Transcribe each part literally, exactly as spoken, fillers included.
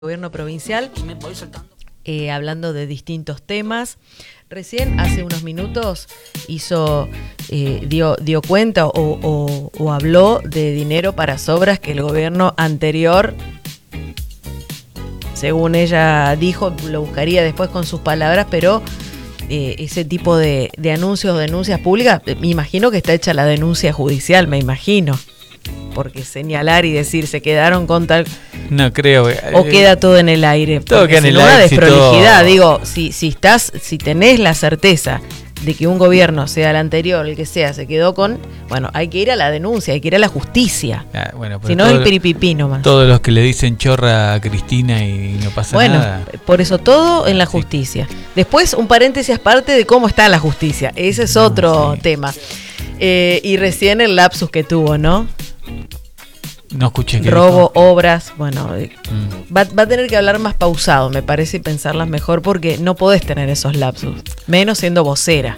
Gobierno provincial, eh, hablando de distintos temas. Recién, hace unos minutos, hizo, eh, dio, dio cuenta o, o, o habló de dinero para obras que el gobierno anterior, según ella dijo, lo buscaría después con sus palabras, pero eh, ese tipo de, de anuncios o denuncias públicas, me imagino que está hecha la denuncia judicial, me imagino. Porque señalar y decir se quedaron con tal, no creo, o queda todo en el aire, todo queda en el una aire, desprolijidad. todo... Digo, si si estás, si tenés la certeza de que un gobierno, sea el anterior, el que sea, se quedó con, bueno, hay que ir a la denuncia, hay que ir a la justicia. Ah, bueno, si no es el piripipí nomás. Todos los que le dicen chorra a Cristina y no pasa bueno, nada. Bueno, por eso todo en la justicia. Sí. Después un paréntesis aparte de cómo está la justicia, ese es otro no, sí. tema. Eh, y recién el lapsus que tuvo, ¿no? No escuché que robo, dijo. Obras, bueno, mm. va, va a tener que hablar más pausado, me parece, y pensarlas mejor, porque no podés tener esos lapsus, menos siendo vocera.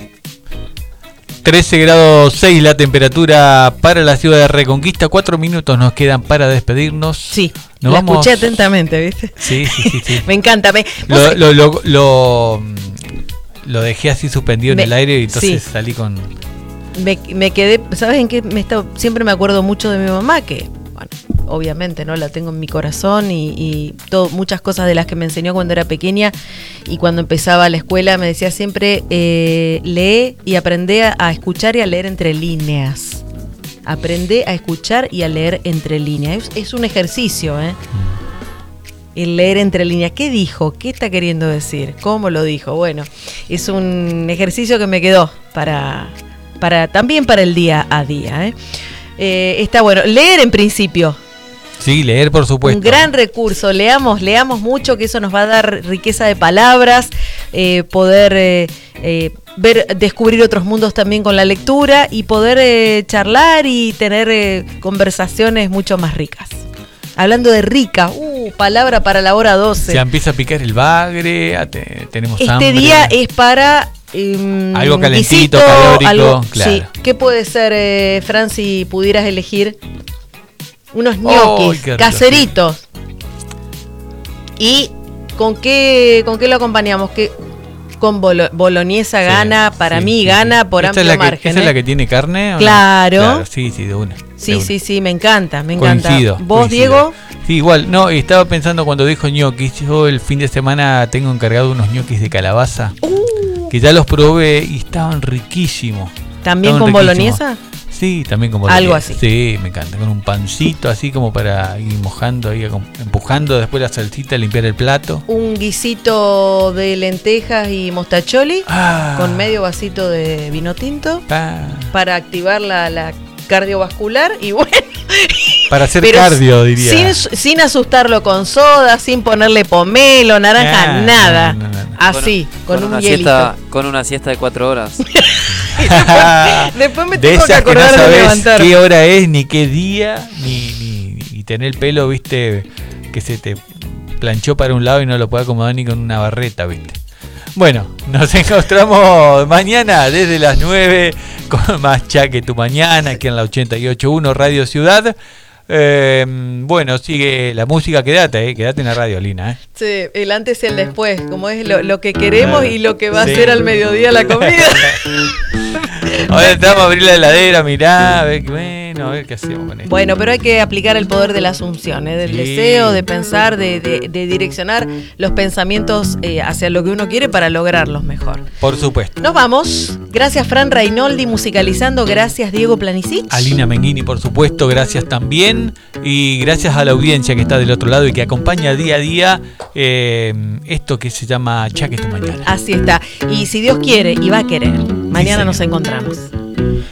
trece grados seis la temperatura para la ciudad de Reconquista, cuatro minutos nos quedan para despedirnos. Sí, nos la vamos... escuché atentamente, ¿viste? Sí, sí, sí. sí. Me encanta. Me... Lo, lo, lo, lo, lo dejé así suspendido me... en el aire y entonces sí. salí con... Me, me quedé, ¿sabes en qué? Me está, siempre me acuerdo mucho de mi mamá, que... Bueno, obviamente, ¿no? La tengo en mi corazón y, y todo, muchas cosas de las que me enseñó cuando era pequeña y cuando empezaba la escuela me decía siempre, eh, lee y aprende a, a escuchar y a leer entre líneas. Aprende a escuchar y a leer entre líneas. Es, es un ejercicio, ¿eh? El leer entre líneas. ¿Qué dijo? ¿Qué está queriendo decir? ¿Cómo lo dijo? Bueno, es un ejercicio que me quedó para, para también para el día a día, ¿eh? Eh, está bueno, leer en principio. Sí, leer por supuesto. Un gran recurso, leamos, leamos mucho, que eso nos va a dar riqueza de palabras, eh, poder eh, eh, ver, descubrir otros mundos también con la lectura y poder eh, charlar y tener eh, conversaciones mucho más ricas. Hablando de rica, uh, palabra para la hora doce. Se empieza a picar el bagre, te, tenemos este hambre. Este día es para... Um, algo calentito, visito, calórico, algo, claro. Sí. ¿Qué puede ser, eh, Fran, si pudieras elegir? Unos ñoquis, oh, caseritos. ¿Y con qué, con qué lo acompañamos? ¿Qué? Con bolo, boloñesa sí, gana, para sí, mí sí, gana sí. por ¿Esta amplio es la margen. Que, ¿Esa ¿eh? es la que tiene carne? ¿o claro. No? Claro. Sí, sí, de una. Sí, de una. sí, sí, me encanta, me encanta. Coincido, ¿Vos, coincido. Diego? Sí, igual, no, estaba pensando cuando dijo ñoquis, yo el fin de semana tengo encargado unos ñoquis de calabaza, uh. que ya los probé y estaban riquísimos. ¿También estaban con riquísimos. boloñesa? Sí, también con boloñesa. Algo así. Sí, me encanta, con un pancito así como para ir mojando, ahí, empujando después la salsita, limpiar el plato. Un guisito de lentejas y mostacholi ah. con medio vasito de vino tinto ah. para activar la, la cardiovascular y bueno... Para hacer cardio, diría. Sin, sin asustarlo con soda, sin ponerle pomelo, naranja, ah, no, nada. No, no, no. Así, con, con, con un hielito. Siesta, con una siesta de cuatro horas. después, después me de tengo que acordar que no de levantar. Qué hora es, ni qué día, ni, ni, ni tener el pelo, viste, que se te planchó para un lado y no lo puede acomodar ni con una barreta, viste. Bueno, nos encontramos mañana desde las nueve con más Chaque tu Mañana, aquí en la ochenta y ocho punto uno Radio Ciudad. Eh, bueno, sigue la música, quédate, eh, quédate en la radio, Lina. Eh. Sí, el antes y el después, como es lo, lo que queremos y lo que va sí. a ser al mediodía la comida. Ahora estamos a abrir la heladera, mirá, a ver, bueno, a ver qué hacemos con esto. Bueno, pero hay que aplicar el poder de la asunción, ¿eh? del sí. deseo, de pensar, de, de, de direccionar los pensamientos eh, hacia lo que uno quiere para lograrlos mejor. Por supuesto. Nos vamos. Gracias, Fran Reinoldi, musicalizando. Gracias, Diego Planisic. Alina Menghini, por supuesto, gracias también. Y gracias a la audiencia que está del otro lado y que acompaña día a día eh, esto que se llama Chaque tu Mañana. Así está. Y si Dios quiere y va a querer, mañana sí, nos encontramos.